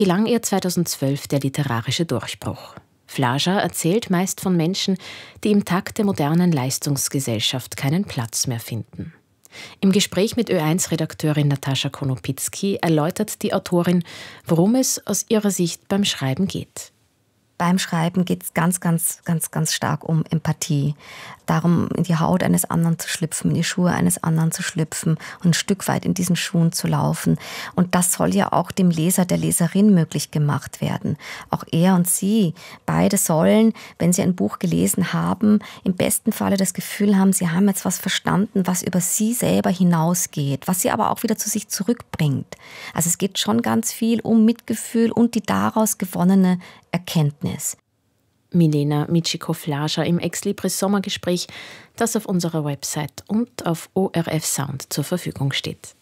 gelang ihr 2012 der literarische Durchbruch. Flaja erzählt meist von Menschen, die im Takt der modernen Leistungsgesellschaft keinen Platz mehr finden. Im Gespräch mit Ö1-Redakteurin Natascha Konopitzky erläutert die Autorin, worum es aus ihrer Sicht beim Schreiben geht. Beim Schreiben geht es ganz stark um Empathie. Darum, in die Haut eines anderen zu schlüpfen, in die Schuhe eines anderen zu schlüpfen und ein Stück weit in diesen Schuhen zu laufen. Und das soll ja auch dem Leser, der Leserin möglich gemacht werden. Auch er und sie, beide sollen, wenn sie ein Buch gelesen haben, im besten Falle das Gefühl haben, sie haben jetzt was verstanden, was über sie selber hinausgeht, was sie aber auch wieder zu sich zurückbringt. Also es geht schon ganz viel um Mitgefühl und die daraus gewonnene Erkenntnis. Milena Mitschikow-Flaja im Exlibris Sommergespräch, das auf unserer Website und auf ORF Sound zur Verfügung steht.